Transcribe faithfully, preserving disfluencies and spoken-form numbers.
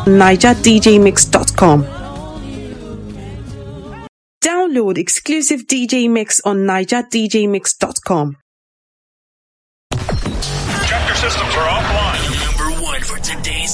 niger d j mix dot com. Download exclusive D J mix on niger d j mix dot com. Check your systems are offline. Number one for today's